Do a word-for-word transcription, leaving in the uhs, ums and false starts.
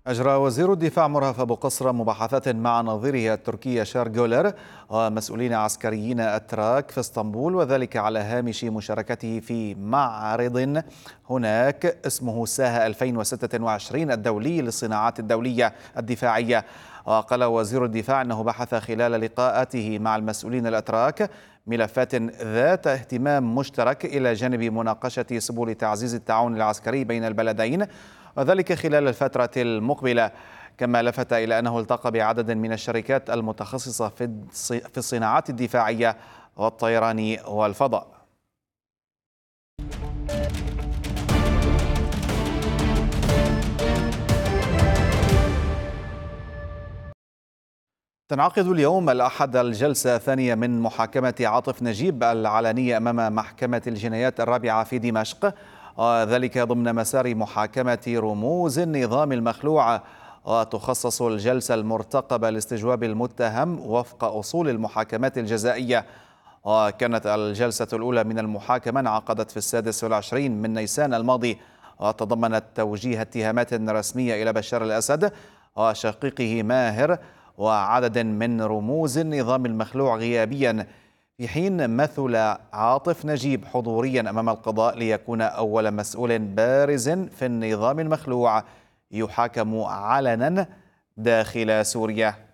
أجرى وزير الدفاع مرهف أبو قصر مباحثات مع نظيره التركي ياشار جولر ومسؤولين عسكريين أتراك في اسطنبول، وذلك على هامش مشاركته في معرض هناك اسمه ساها ألفين وستة وعشرين الدولي للصناعات الدولية الدفاعية. وقال وزير الدفاع أنه بحث خلال لقاءاته مع المسؤولين الأتراك ملفات ذات اهتمام مشترك إلى جانب مناقشة سبل تعزيز التعاون العسكري بين البلدين، وذلك خلال الفترة المقبلة. كما لفت إلى أنه التقى بعدد من الشركات المتخصصة في الصناعات الدفاعية والطيران والفضاء. تنعقد اليوم الأحد الجلسة الثانية من محاكمة عاطف نجيب العلنية أمام محكمة الجنايات الرابعة في دمشق، وذلك ضمن مسار محاكمة رموز النظام المخلوع. وتخصص الجلسة المرتقبة لاستجواب المتهم وفق أصول المحاكمات الجزائية. وكانت الجلسة الأولى من المحاكمة انعقدت في السادس والعشرين من نيسان الماضي، وتضمنت توجيه اتهامات رسمية إلى بشار الأسد وشقيقه ماهر وعدد من رموز النظام المخلوع غيابيا، في حين مثل عاطف نجيب حضوريا أمام القضاء ليكون أول مسؤول بارز في النظام المخلوع يحاكم علنا داخل سوريا.